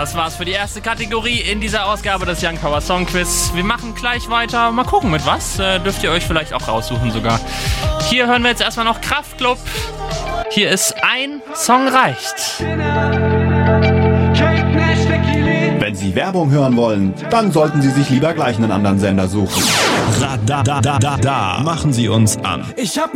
Das war's für die erste Kategorie in dieser Ausgabe des Young Power Song Quiz. Wir machen gleich weiter. Mal gucken, mit was. Dürft ihr euch vielleicht auch raussuchen sogar. Hier hören wir jetzt erstmal noch Kraftklub. Hier ist Ein Song reicht. Wenn Sie Werbung hören wollen, dann sollten Sie sich lieber gleich einen anderen Sender suchen. Machen Sie uns an.